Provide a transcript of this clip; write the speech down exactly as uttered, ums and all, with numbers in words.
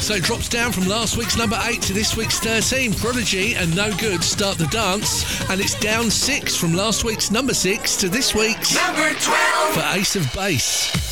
So it drops down from last week's number eight to this week's thirteen. Prodigy and No Good Start the Dance. And it's down six from last week's number six to this week's number twelve for Ace of Base.